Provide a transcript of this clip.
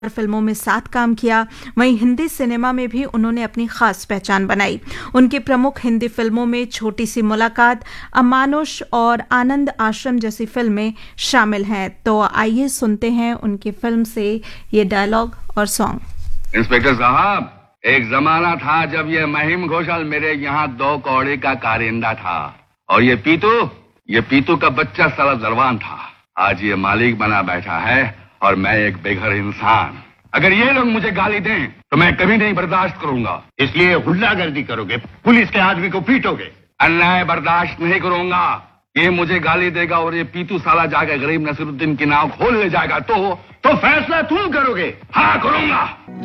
फिल्मों में साथ काम किया। वहीं हिंदी सिनेमा में भी उन्होंने अपनी खास पहचान बनाई। उनकी प्रमुख हिंदी फिल्मों में छोटी सी मुलाकात, अमानुष और आनंद आश्रम जैसी फिल्में शामिल हैं। तो आइए सुनते हैं उनकी फिल्म से ये डायलॉग और सॉन्ग। इंस्पेक्टर साहब, एक जमाना था जब ये महिम घोषाल मेरे यहाँ 2 कौड़ी का कारिंदा था और ये पीतू का बच्चा साला दरवान था। आज ये मालिक बना बैठा है और मैं एक बेघर इंसान। अगर ये लोग मुझे गाली दें तो मैं कभी नहीं बर्दाश्त करूंगा। इसलिए गुंडागर्दी करोगे, पुलिस के आदमी को पीटोगे। अन्याय बर्दाश्त नहीं करूंगा। ये मुझे गाली देगा और ये पीतू साला जाकर गरीब नसीरुद्दीन की नाव खोल ले जाएगा तो फैसला तुम करोगे। हाँ, करूंगा।